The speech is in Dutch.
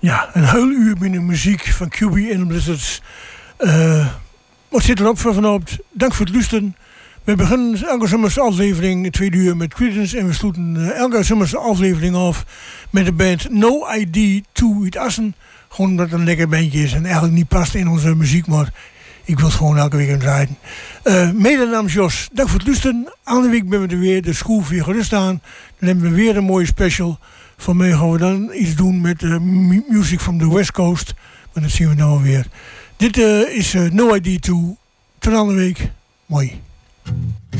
Ja, een heel uur binnen muziek van QB en Blizzards. Wat zit erop voor vanavond? Dank voor het luisteren. We beginnen elke zomerse aflevering 2 uur met Creedence. En we sluiten elke zomerse aflevering af met de band No ID 2 uit Assen. Gewoon omdat het een lekker bandje is en eigenlijk niet past in onze muziek. Maar ik wil het gewoon elke week draaien. Mede namens Jos, dank voor het luisteren. Aan de week ben we er weer. De school weer gerust aan. Dan hebben we weer een mooie special. Van mij gaan we dan iets doen met music from the West Coast. Maar dat zien we nou weer. Dit is No ID 2. Tot aan de week. Mooi.